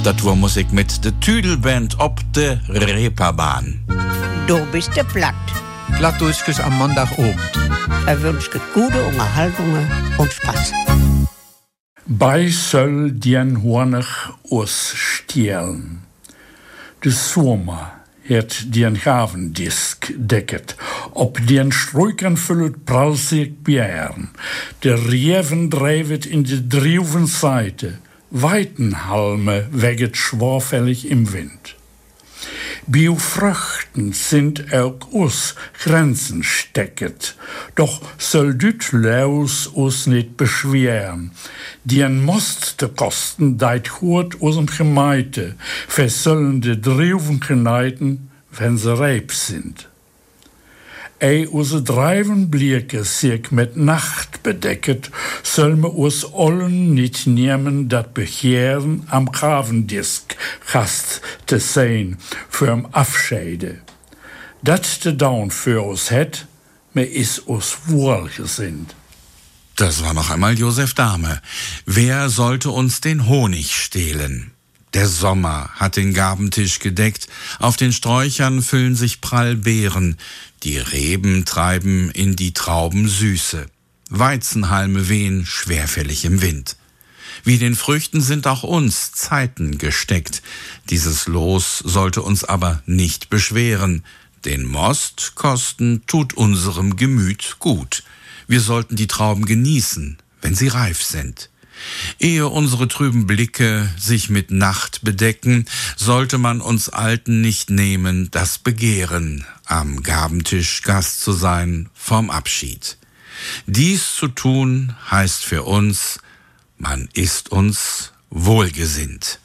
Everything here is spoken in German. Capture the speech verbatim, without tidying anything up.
Dat war Musik mit de Tüdelband ob de Reeperbahn. Du bist der Platt. Plattdeutsches am Montagabend. Er wünscht gute Unterhaltungen und Spaß. Bei soll dien Honig us stehlen. De Sommer het dien Gavendisk decket. Op dien struiken vullet pralsig bieren. De Reven drijvet in de drieven Seite. Weitenhalme wegget schworfällig im Wind. Biofrüchten sind auch us Grenzen stecket, doch soll düt laus us nicht beschweren. Dien most de Kosten deit hurt usem Gemeite, versollen de Drüven geneiten, wenn se reip sind. Ei use dreiven Blicke sich mit Nacht bedecket, soll me us allen nicht nehmen dat Begehren am Gravendisk gast te sein für'm Abscheide. Dat de Daun für us het, me is us wohlgesinnt. Das war noch einmal Josef Dahme. Wer sollte uns den Honig stehlen? Der Sommer hat den Gabentisch gedeckt, auf den Sträuchern füllen sich prall Beeren, die Reben treiben in die Trauben Süße, Weizenhalme wehen schwerfällig im Wind. Wie den Früchten sind auch uns Zeiten gesteckt, dieses Los sollte uns aber nicht beschweren, den Most kosten tut unserem Gemüt gut, wir sollten die Trauben genießen, wenn sie reif sind. Ehe unsere trüben Blicke sich mit Nacht bedecken, sollte man uns Alten nicht nehmen, das Begehren, am Gabentisch Gast zu sein vorm Abschied. Dies zu tun heißt für uns, man ist uns wohlgesinnt.